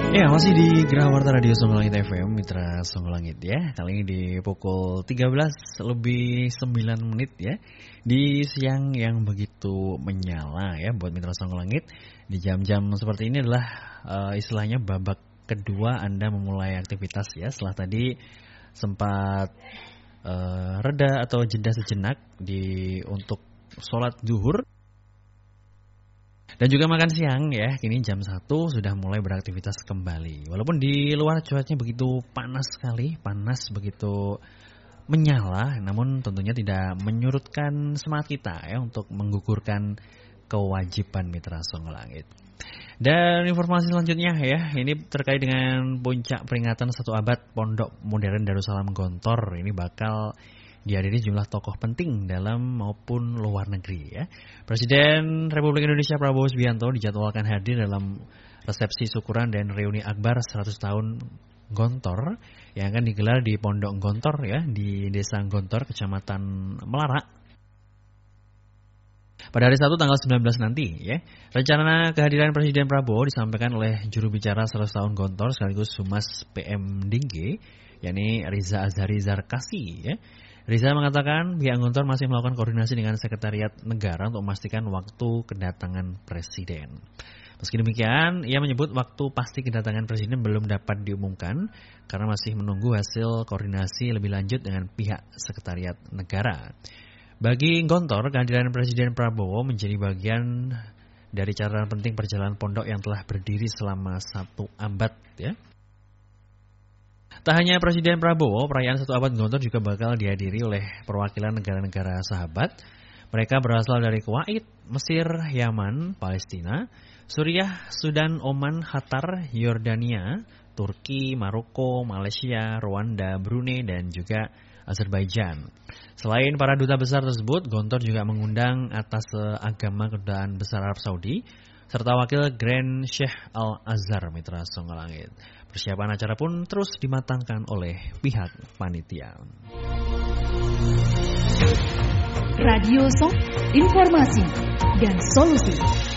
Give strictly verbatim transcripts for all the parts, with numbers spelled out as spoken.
Ya, masih di Gerawarta Radio Songgolangit F M, Mitra Songgolangit ya. Kali ini di pukul tiga belas lebih sembilan menit ya. Di siang yang begitu menyala ya buat Mitra Songgolangit. Di jam-jam seperti ini adalah uh, istilahnya babak kedua Anda memulai aktivitas ya. Setelah tadi sempat uh, reda atau jeda sejenak di untuk sholat zuhur. Dan juga makan siang ya, kini jam satu sudah mulai beraktivitas kembali. Walaupun di luar cuacanya begitu panas sekali, panas begitu menyala, namun tentunya tidak menyurutkan semangat kita ya untuk menggugurkan kewajiban Mitra Songgolangit. Dan informasi selanjutnya ya, ini terkait dengan puncak peringatan satu abad Pondok Modern Darussalam Gontor. Ini bakal dihadiri jumlah tokoh penting dalam maupun luar negeri ya. Presiden Republik Indonesia Prabowo Subianto dijadwalkan hadir dalam resepsi syukuran dan reuni akbar seratus tahun Gontor yang akan digelar di Pondok Gontor ya, di Desa Gontor, Kecamatan Melarak, pada hari Sabtu tanggal sembilan belas nanti ya. Rencana kehadiran Presiden Prabowo disampaikan oleh juru bicara seratus tahun Gontor sekaligus Humas P M D I N G, yakni Riza Azhari Zarkasi ya. Riza mengatakan pihak Gontor masih melakukan koordinasi dengan Sekretariat Negara untuk memastikan waktu kedatangan Presiden. Meski demikian, ia menyebut waktu pasti kedatangan Presiden belum dapat diumumkan karena masih menunggu hasil koordinasi lebih lanjut dengan pihak Sekretariat Negara. Bagi Gontor, kehadiran Presiden Prabowo menjadi bagian dari catatan penting perjalanan pondok yang telah berdiri selama satu abad ya. Tak hanya Presiden Prabowo, perayaan satu abad Gontor juga bakal dihadiri oleh perwakilan negara-negara sahabat. Mereka berasal dari Kuwait, Mesir, Yaman, Palestina, Suriah, Sudan, Oman, Qatar, Yordania, Turki, Maroko, Malaysia, Rwanda, Brunei, dan juga Azerbaijan. Selain para duta besar tersebut, Gontor juga mengundang atas agama Kedutaan Besar Arab Saudi serta wakil Grand Sheikh Al-Azhar Mitra Songgolangit. Persiapan acara pun terus dimatangkan oleh pihak panitia. Radio Song, informasi dan solusi.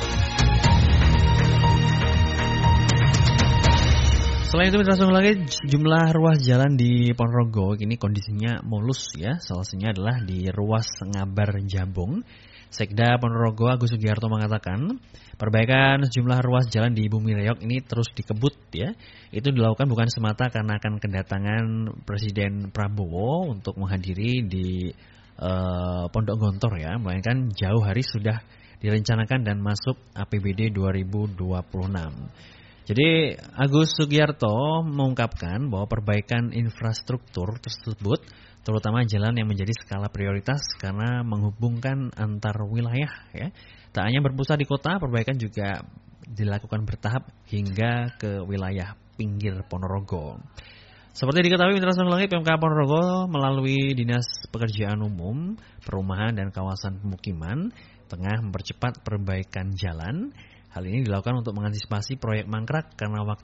Selain itu Mitra Songgolangit, jumlah ruas jalan di Ponorogo kini kondisinya mulus ya. Salah satunya adalah di ruas Ngabar Jabung. Sekda Ponorogo Agus Sugiarto mengatakan perbaikan sejumlah ruas jalan di Bumi Reyok ini terus dikebut ya. Itu dilakukan bukan semata karena akan kedatangan Presiden Prabowo untuk menghadiri di uh, Pondok Gontor ya, melainkan jauh hari sudah direncanakan dan masuk A P B D dua ribu dua puluh enam. Jadi Agus Sugiarto mengungkapkan bahwa perbaikan infrastruktur tersebut terutama jalan yang menjadi skala prioritas karena menghubungkan antar wilayah ya. Tak hanya berpusat di kota, perbaikan juga dilakukan bertahap hingga ke wilayah pinggir Ponorogo. Seperti diketahui Mitra Songgolangit, P M K Ponorogo melalui Dinas Pekerjaan Umum, Perumahan dan Kawasan Pemukiman tengah mempercepat perbaikan jalan. Hal ini dilakukan untuk mengantisipasi proyek mangkrak karena waktu